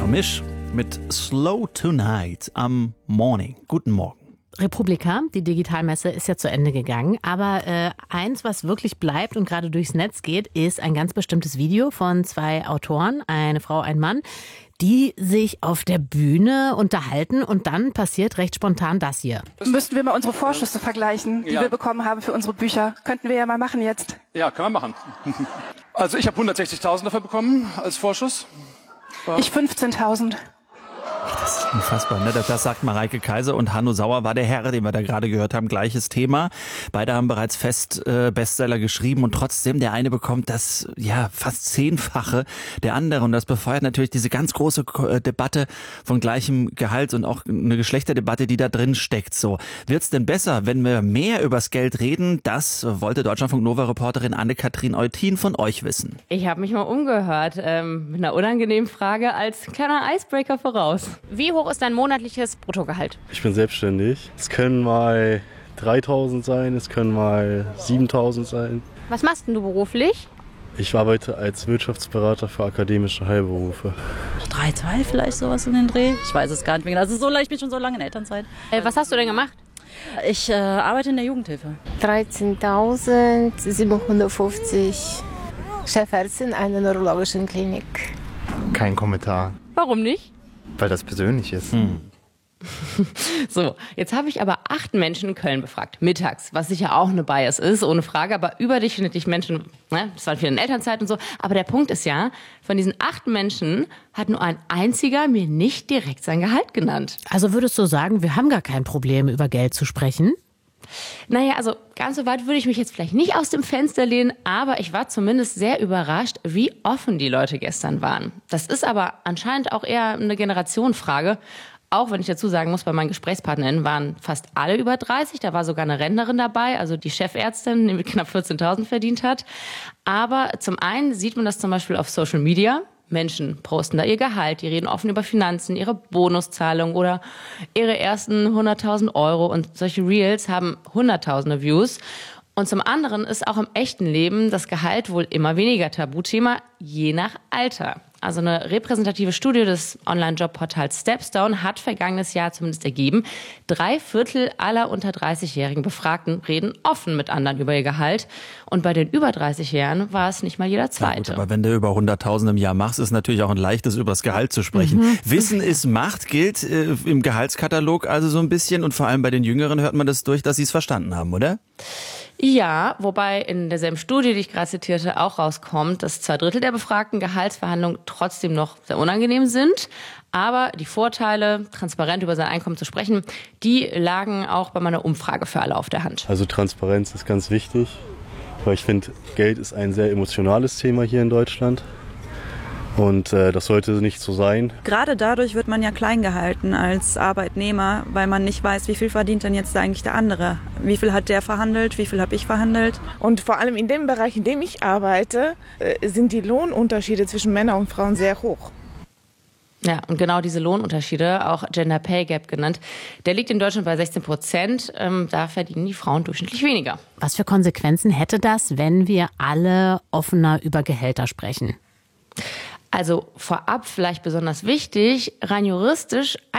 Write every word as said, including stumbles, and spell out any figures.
Misch mit Slow Tonight am Morning. Guten Morgen. Republika, die Digitalmesse, ist ja zu Ende gegangen. Aber äh, eins, was wirklich bleibt und gerade durchs Netz geht, ist ein ganz bestimmtes Video von zwei Autoren, eine Frau, ein Mann, die sich auf der Bühne unterhalten und dann passiert recht spontan das hier. Müssten wir mal unsere Vorschüsse vergleichen, die Ja. wir bekommen haben für unsere Bücher. Könnten wir ja mal machen jetzt. Ja, können wir machen. Also ich habe hundertsechzigtausend dafür bekommen als Vorschuss. Ich fünfzehntausend. Das ist unfassbar, ne? Das sagt Mareike Kaiser und Hanno Sauer war der Herr, den wir da gerade gehört haben. Gleiches Thema. Beide haben bereits fest äh, Bestseller geschrieben und trotzdem der eine bekommt das ja fast zehnfache der andere. Und das befeuert natürlich diese ganz große äh, Debatte von gleichem Gehalt und auch eine Geschlechterdebatte, die da drin steckt. So, wird's denn besser, wenn wir mehr übers Geld reden? Das wollte Deutschlandfunk Nova-Reporterin Anne-Kathrin Eutin von euch wissen. Ich habe mich mal umgehört, ähm, mit einer unangenehmen Frage als kleiner Icebreaker voraus. Wie hoch ist dein monatliches Bruttogehalt? Ich bin selbstständig. Es können mal dreitausend sein, es können mal siebentausend sein. Was machst denn du beruflich? Ich arbeite als Wirtschaftsberater für akademische Heilberufe. drei Komma zwei vielleicht, sowas in den Dreh. Ich weiß es gar nicht mehr genau. Also so, ich bin schon so lange in Elternzeit. Äh, was hast du denn gemacht? Ich äh, arbeite in der Jugendhilfe. dreizehntausendsiebenhundertfünfzig. Chefärztin einer neurologischen Klinik. Kein Kommentar, Warum nicht? weil das persönlich ist. Hm. So, jetzt habe ich aber acht Menschen in Köln befragt, mittags, was sicher auch eine Bias ist, ohne Frage, aber überdurchschnittlich Menschen, ne, das waren viele in Elternzeit und so, aber der Punkt ist ja, von diesen acht Menschen hat nur ein einziger mir nicht direkt sein Gehalt genannt. Also würdest du sagen, wir haben gar kein Problem, über Geld zu sprechen? Naja, also ganz so weit würde ich mich jetzt vielleicht nicht aus dem Fenster lehnen, aber ich war zumindest sehr überrascht, wie offen die Leute gestern waren. Das ist aber anscheinend auch eher eine Generationenfrage. Auch wenn ich dazu sagen muss, bei meinen GesprächspartnerInnen waren fast alle über dreißig. Da war sogar eine Rentnerin dabei, also die Chefärztin, die mit knapp vierzehntausend verdient hat. Aber zum einen sieht man das zum Beispiel auf Social Media. Menschen posten da ihr Gehalt, die reden offen über Finanzen, ihre Bonuszahlung oder ihre ersten hunderttausend Euro und solche Reels haben hunderttausende Views. Und zum anderen ist auch im echten Leben das Gehalt wohl immer weniger Tabuthema, je nach Alter. Also eine repräsentative Studie des Online-Jobportals Stepstone hat vergangenes Jahr zumindest ergeben, drei Viertel aller unter dreißigjährigen Befragten reden offen mit anderen über ihr Gehalt. Und bei den über dreißigjährigen war es nicht mal jeder Zweite. Ja, gut, aber wenn du über hunderttausend im Jahr machst, ist natürlich auch ein leichtes, über das Gehalt zu sprechen. Mhm. Wissen ist Macht gilt äh, im Gehaltskatalog also so ein bisschen und vor allem bei den Jüngeren hört man das durch, dass sie es verstanden haben, oder? Ja, wobei in derselben Studie, die ich gerade zitierte, auch rauskommt, dass zwei Drittel der befragten Gehaltsverhandlungen trotzdem noch sehr unangenehm sind. Aber die Vorteile, transparent über sein Einkommen zu sprechen, die lagen auch bei meiner Umfrage für alle auf der Hand. Also Transparenz ist ganz wichtig, weil ich finde, Geld ist ein sehr emotionales Thema hier in Deutschland. Und äh, das sollte nicht so sein. Gerade dadurch wird man ja klein gehalten als Arbeitnehmer, weil man nicht weiß, wie viel verdient denn jetzt eigentlich der andere. Wie viel hat der verhandelt, wie viel habe ich verhandelt. Und vor allem in dem Bereich, in dem ich arbeite, äh, sind die Lohnunterschiede zwischen Männern und Frauen sehr hoch. Ja, und genau diese Lohnunterschiede, auch Gender Pay Gap genannt, der liegt in Deutschland bei sechzehn Prozent. Ähm, da verdienen die Frauen durchschnittlich weniger. Was für Konsequenzen hätte das, wenn wir alle offener über Gehälter sprechen? Also vorab vielleicht besonders wichtig, rein juristisch